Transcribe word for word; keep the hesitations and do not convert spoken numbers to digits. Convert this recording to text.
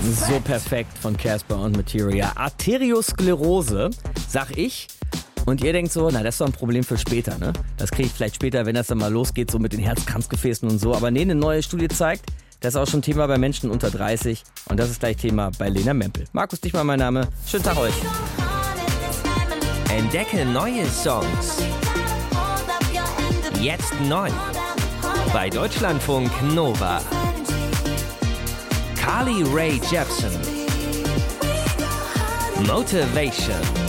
So perfekt von Casper und Materia. Arteriosklerose, sag ich. Und ihr denkt so, na, das ist doch ein Problem für später, ne? Das kriege ich vielleicht später, wenn das dann mal losgeht, so mit den Herzkranzgefäßen und so. Aber nee, eine neue Studie zeigt, das ist auch schon Thema bei Menschen unter dreißig. Und das ist gleich Thema bei Lena Mempel. Markus Dichmann, mein Name. Schönen Tag euch. Entdecke neue Songs. Jetzt neu. Bei Deutschlandfunk Nova. Carly Rae Jepsen. Motivation.